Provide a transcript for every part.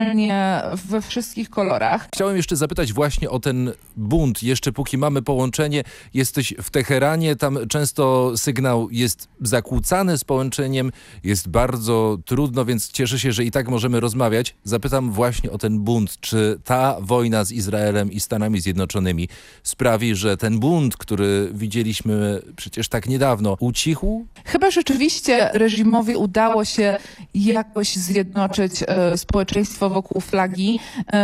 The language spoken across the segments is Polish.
we wszystkich kolorach. Chciałem jeszcze zapytać właśnie o ten bunt. Jeszcze póki mamy połączenie, jesteś w Teheranie, tam często sygnał jest zakłócany z połączeniem, jest bardzo trudno, więc cieszę się, że i tak możemy rozmawiać. Zapytam właśnie o ten bunt. Czy ta wojna z Izraelem i Stanami Zjednoczonymi sprawi, że ten bunt, który widzieliśmy przecież tak niedawno, ucichł? Chyba rzeczywiście reżimowi udało się jakoś zjednoczyć społeczeństwo wokół flagi,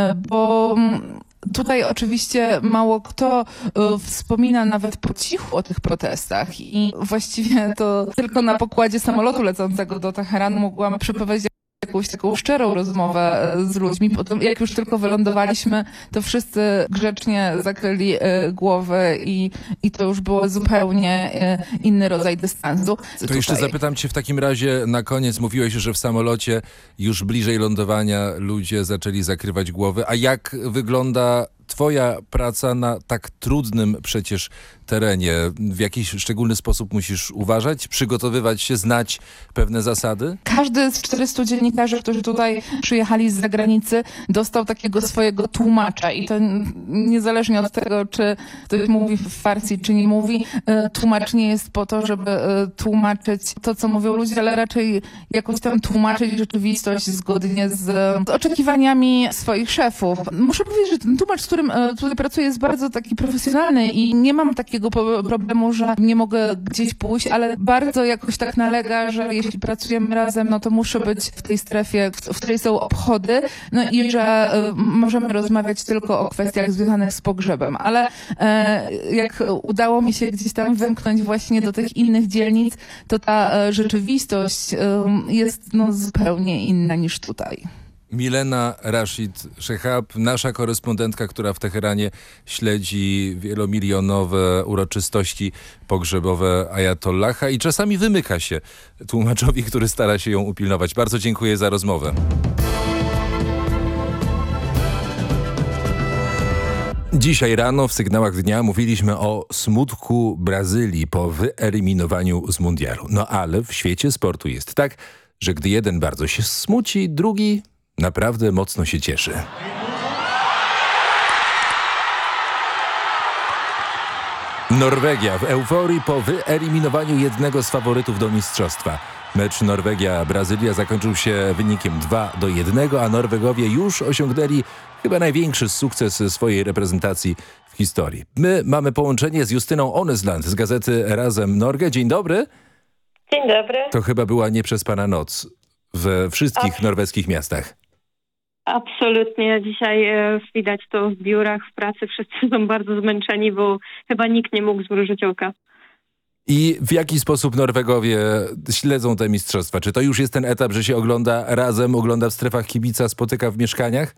bo tutaj oczywiście mało kto wspomina nawet po cichu o tych protestach i właściwie to tylko na pokładzie samolotu lecącego do Teheranu mogłam przeprowadzić jakąś taką szczerą rozmowę z ludźmi. Potem jak już tylko wylądowaliśmy, to wszyscy grzecznie zakryli głowy i to już było zupełnie inny rodzaj dystansu. To jeszcze zapytam cię w takim razie na koniec. Mówiłeś, że w samolocie już bliżej lądowania ludzie zaczęli zakrywać głowy. A jak wygląda twoja praca na tak trudnym przecież terenie? W jakiś szczególny sposób musisz uważać, przygotowywać się, znać pewne zasady? Każdy z 400 dziennikarzy, którzy tutaj przyjechali z zagranicy, dostał takiego swojego tłumacza i to niezależnie od tego, czy ktoś mówi w farsi, czy nie mówi. Tłumacz nie jest po to, żeby tłumaczyć to, co mówią ludzie, ale raczej jakoś tam tłumaczyć rzeczywistość zgodnie z oczekiwaniami swoich szefów. Muszę powiedzieć, że ten tłumacz, z którym tutaj pracuję, jest bardzo taki profesjonalny i nie mam takiego problemu, że nie mogę gdzieś pójść, ale bardzo jakoś tak nalega, że jeśli pracujemy razem, no to muszę być w tej strefie, w której są obchody, no i że możemy rozmawiać tylko o kwestiach związanych z pogrzebem, ale jak udało mi się gdzieś tam wymknąć właśnie do tych innych dzielnic, to ta rzeczywistość jest no zupełnie inna niż tutaj. Milena Rashid Shehab, nasza korespondentka, która w Teheranie śledzi wielomilionowe uroczystości pogrzebowe Ajatollaha i czasami wymyka się tłumaczowi, który stara się ją upilnować. Bardzo dziękuję za rozmowę. Dzisiaj rano w Sygnałach Dnia mówiliśmy o smutku Brazylii po wyeliminowaniu z mundialu. No ale w świecie sportu jest tak, że gdy jeden bardzo się smuci, drugi naprawdę mocno się cieszy. Norwegia w euforii po wyeliminowaniu jednego z faworytów do mistrzostwa. Mecz Norwegia-Brazylia zakończył się wynikiem 2-1, a Norwegowie już osiągnęli chyba największy sukces swojej reprezentacji w historii. My mamy połączenie z Justyną Onesland z gazety Razem Norge. Dzień dobry. Dzień dobry. To chyba była nieprzespana noc we wszystkich norweskich miastach. Absolutnie. Dzisiaj widać to w biurach, w pracy. Wszyscy są bardzo zmęczeni, bo chyba nikt nie mógł zmrużyć oka. I w jaki sposób Norwegowie śledzą te mistrzostwa? Czy to już jest ten etap, że się ogląda razem, ogląda w strefach kibica, spotyka w mieszkaniach?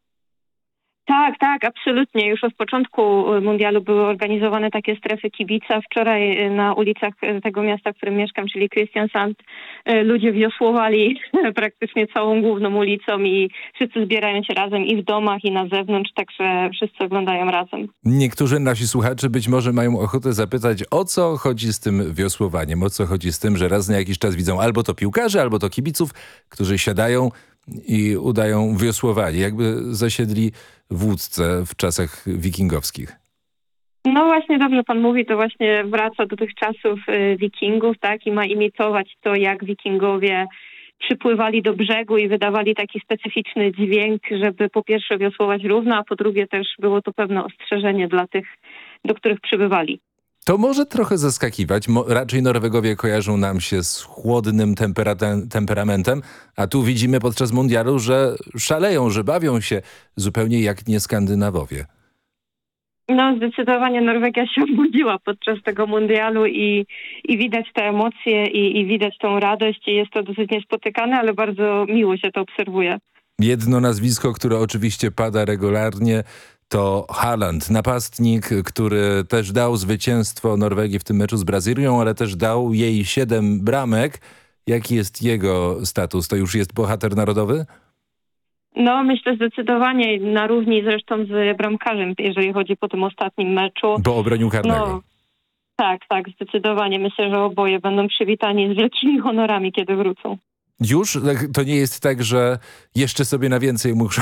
Tak, absolutnie. Już od początku mundialu były organizowane takie strefy kibica. Wczoraj na ulicach tego miasta, w którym mieszkam, czyli Kristiansand, ludzie wiosłowali praktycznie całą główną ulicą i wszyscy zbierają się razem i w domach, i na zewnątrz, także wszyscy oglądają razem. Niektórzy nasi słuchacze być może mają ochotę zapytać, o co chodzi z tym wiosłowaniem, o co chodzi z tym, że raz na jakiś czas widzą albo to piłkarzy, albo to kibiców, którzy siadają i udają wiosłowanie, jakby zasiedli w łódce w czasach wikingowskich. No właśnie, dobrze pan mówi, to właśnie wraca do tych czasów wikingów, tak, i ma imitować to, jak wikingowie przypływali do brzegu i wydawali taki specyficzny dźwięk, żeby po pierwsze wiosłować równo, a po drugie też było to pewne ostrzeżenie dla tych, do których przybywali. To może trochę zaskakiwać. Raczej Norwegowie kojarzą nam się z chłodnym temperamentem, a tu widzimy podczas mundialu, że szaleją, że bawią się zupełnie jak nie Skandynawowie. No zdecydowanie Norwegia się obudziła podczas tego mundialu i widać te emocje i widać tą radość i jest to dosyć niespotykane, ale bardzo miło się to obserwuje. Jedno nazwisko, które oczywiście pada regularnie, to Haaland, napastnik, który też dał zwycięstwo Norwegii w tym meczu z Brazylią, ale też dał jej 7 bramek. Jaki jest jego status? To już jest bohater narodowy? No myślę zdecydowanie na równi zresztą z bramkarzem, jeżeli chodzi po tym ostatnim meczu. Bo obronił karnego. No, tak, zdecydowanie. Myślę, że oboje będą przywitani z wielkimi honorami, kiedy wrócą. Już? To nie jest tak, że jeszcze sobie na więcej muszą